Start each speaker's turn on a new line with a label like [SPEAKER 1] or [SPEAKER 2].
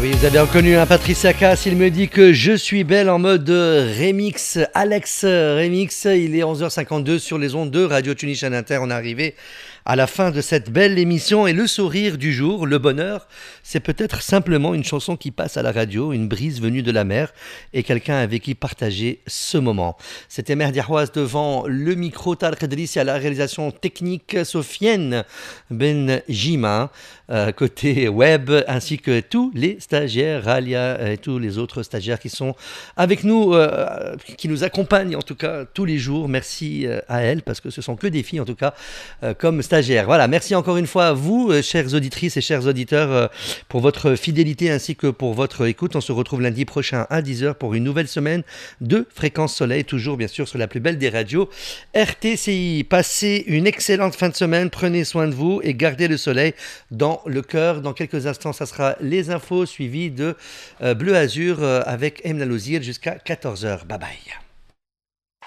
[SPEAKER 1] Oui, vous avez reconnu Patricia Cass, il me dit que je suis belle en mode remix. Alex Remix, il est 11h52 sur les ondes de Radio Tunis Inter. On est arrivé à la fin de cette belle émission et le sourire du jour, le bonheur, c'est peut-être simplement une chanson qui passe à la radio, une brise venue de la mer et quelqu'un avec qui partager ce moment. C'était Mehdi Ahouaz devant le micro, Tarek Idrissi à la réalisation technique, Sofiane Benjima côté web, ainsi que tous les stagiaires, Ralia et tous les autres stagiaires qui sont avec nous, qui nous accompagnent en tout cas tous les jours. Merci à elles parce que ce sont que des filles en tout cas comme stagiaires. Voilà, merci encore une fois à vous, chères auditrices et chers auditeurs, pour votre fidélité ainsi que pour votre écoute. On se retrouve lundi prochain à 10h pour une nouvelle semaine de Fréquence Soleil, toujours bien sûr sur la plus belle des radios, RTCI. Passez une excellente fin de semaine, prenez soin de vous et gardez le soleil dans le cœur. Dans quelques instants, ça sera les infos suivies de Bleu Azur avec Emna Lozir jusqu'à 14h. Bye bye.